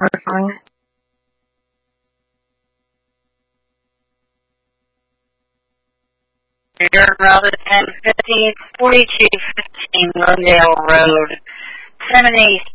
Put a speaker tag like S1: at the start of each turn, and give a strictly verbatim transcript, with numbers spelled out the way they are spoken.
S1: personally.
S2: Dirt Road ten fifteen, forty-two fifteen Londale Road, seven eight